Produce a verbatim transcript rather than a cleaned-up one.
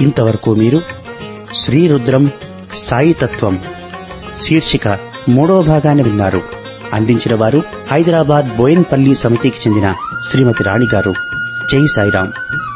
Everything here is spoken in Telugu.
ఇంతవరకు మీరు శ్రీరుద్రం సాయితత్వం శీర్షిక మూడో భాగాన్ని విన్నారు. అందించిన వారు హైదరాబాద్ బోయిన్పల్లి సమితికి చెందిన శ్రీమతి రాణి గారు. జై సాయిరాం.